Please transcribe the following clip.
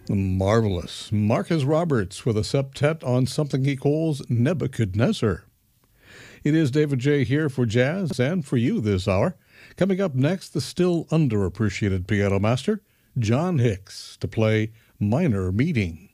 Marvelous. Marcus Roberts with a septet on something he calls Nebuchadnezzar. It is David J. here for Jazz and for you this hour. Coming up next, the still underappreciated piano master, John Hicks, to play Minor Meeting.